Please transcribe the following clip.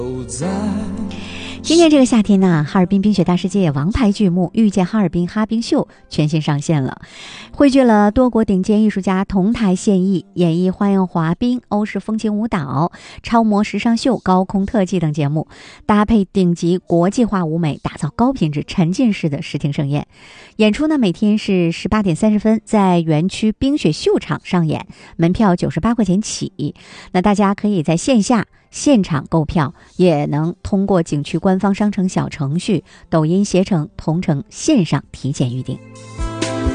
今年这个夏天呢，哈尔滨冰雪大世界王牌剧目《遇见哈尔滨哈冰秀》全新上线了，汇聚了多国顶尖艺术家同台献艺，演绎花样滑冰、欧式风情舞蹈、超模时尚秀、高空特技等节目，搭配顶级国际化舞美，打造高品质沉浸式的视听盛宴。演出呢，每天是18点30分在园区冰雪秀场上演，门票98块钱起。那大家可以在线下现场购票，也能通过景区官方商城小程序、抖音携程、同城线上提前预订。